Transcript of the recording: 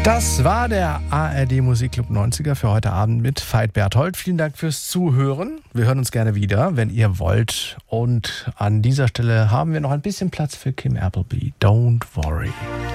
Das war der ARD Musikclub 90er für heute Abend mit Veit Berthold. Vielen Dank fürs Zuhören. Wir hören uns gerne wieder, wenn ihr wollt. Und an dieser Stelle haben wir noch ein bisschen Platz für Kim Appleby. Don't worry.